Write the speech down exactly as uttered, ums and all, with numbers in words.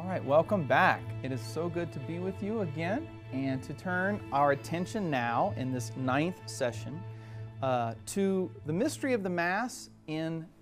right, welcome back. It is so good to be with you again and to turn our attention now in this ninth session uh, to the mystery of the Mass in